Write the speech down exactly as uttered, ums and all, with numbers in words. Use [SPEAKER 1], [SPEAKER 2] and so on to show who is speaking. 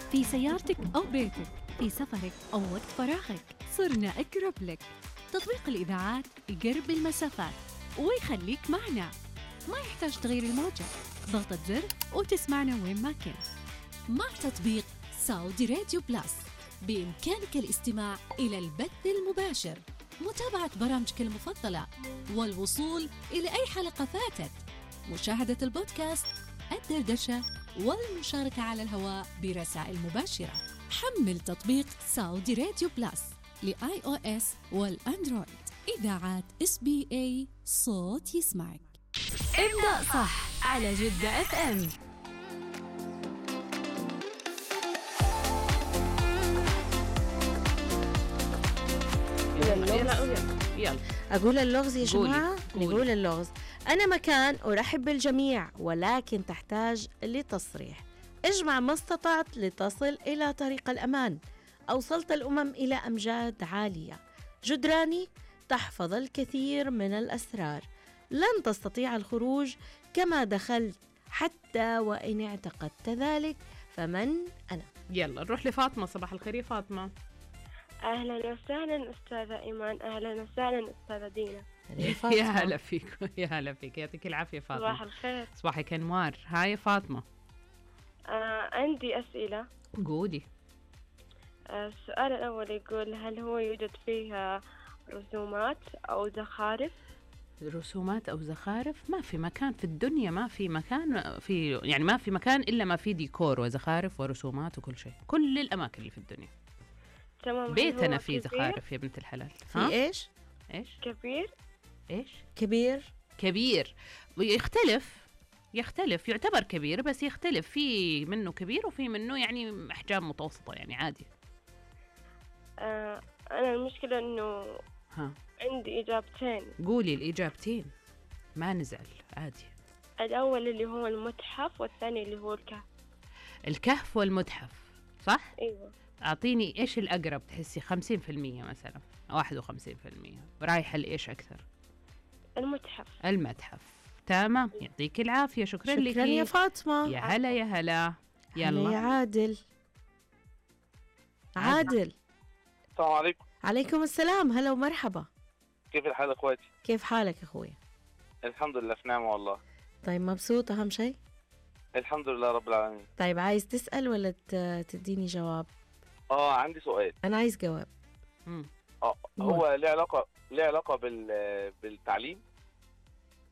[SPEAKER 1] في سيارتك أو بيتك، في سفرك أو وقت فراغك، صرنا أقرب لك. تطبيق الإذاعات يقرب المسافات ويخليك معنا، ما يحتاج تغير الموجة، ضغطة زر وتسمعنا وين ما كنت.
[SPEAKER 2] مع تطبيق سعودي راديو بلاس بإمكانك الاستماع إلى البث المباشر، متابعة برامجك المفضلة، والوصول إلى أي حلقة فاتت، مشاهدة البودكاست، الدردشة، والمشاركة على الهواء برسائل مباشرة. حمل تطبيق سعودي راديو بلاس لآي أو إس والأندرويد. إذاعات إس بي إيه، صوت يسمعك.
[SPEAKER 1] ابدأ صح على جدة اف ام.
[SPEAKER 3] يلا يلا
[SPEAKER 4] أقول اللغز يا جماعة.
[SPEAKER 3] قولي.
[SPEAKER 4] نقول اللغز: أنا مكان أرحب بالجميع ولكن تحتاج لتصريح. اجمع ما استطعت لتصل إلى طريق الأمان. أوصلت الأمم إلى أمجاد عالية. جدراني تحفظ الكثير من الأسرار. لن تستطيع الخروج كما دخلت حتى وإن اعتقدت ذلك. فمن أنا؟
[SPEAKER 3] يلا نروح لفاطمة. صباح الخير يا فاطمة.
[SPEAKER 5] أهلا وسهلا أستاذة إيمان. أهلا وسهلا أستاذة دينا.
[SPEAKER 3] يا هلا فيك يا هلا فيك يعطيك العافية فاطمة.
[SPEAKER 5] صباح الخير.
[SPEAKER 3] صباحك أنوار. هاي فاطمة.
[SPEAKER 5] آه عندي أسئلة.
[SPEAKER 3] قولي.
[SPEAKER 5] آه السؤال الأول يقول: هل هو يوجد فيها رسومات أو زخارف؟
[SPEAKER 3] رسومات أو زخارف؟ ما في مكان في الدنيا، ما في مكان في يعني ما في مكان إلا ما في ديكور وزخارف ورسومات وكل شيء. كل الأماكن اللي في الدنيا.
[SPEAKER 5] تمام.
[SPEAKER 3] بيتنا فيه زخارف يا بنت الحلال.
[SPEAKER 4] في إيش؟
[SPEAKER 3] إيش؟
[SPEAKER 5] كبير.
[SPEAKER 3] إيش؟
[SPEAKER 4] كبير.
[SPEAKER 3] كبير يختلف يختلف يعتبر كبير، بس يختلف، في منه كبير وفي منه يعني أحجام متوسطة يعني عادي.
[SPEAKER 5] آه أنا المشكلة إنه
[SPEAKER 3] ها
[SPEAKER 5] عندي إجابتين.
[SPEAKER 3] قولي الإجابتين ما نزعل عادي.
[SPEAKER 5] الأول اللي هو المتحف والثاني اللي هو الكهف.
[SPEAKER 3] الكهف والمتحف صح؟
[SPEAKER 5] أيوة.
[SPEAKER 3] أعطيني إيش الأقرب تحسي؟ خمسين في المية مثلا، واحد وخمسين في المية رايحة لإيش أكثر؟
[SPEAKER 5] المتحف.
[SPEAKER 3] المتحف. تمام. يعطيك العافية. شكرا لك.
[SPEAKER 4] شكرا يا فاطمة.
[SPEAKER 3] يا هلا يا هلا. يلا
[SPEAKER 4] يا عادل. عادل.
[SPEAKER 6] السلام عليكم.
[SPEAKER 4] عليكم السلام. هلا ومرحبا.
[SPEAKER 6] كيف الحال اخواتي؟
[SPEAKER 4] كيف حالك اخويا؟
[SPEAKER 6] الحمد لله في نعمة والله.
[SPEAKER 4] طيب مبسوط أهم شيء؟
[SPEAKER 6] الحمد لله رب العالمين.
[SPEAKER 4] طيب عايز تسأل ولا تديني جواب؟
[SPEAKER 6] اه عندي سؤال.
[SPEAKER 4] أنا عايز جواب.
[SPEAKER 3] مم.
[SPEAKER 6] اه هو ليه علاقة ليه علاقة بال بالتعليم.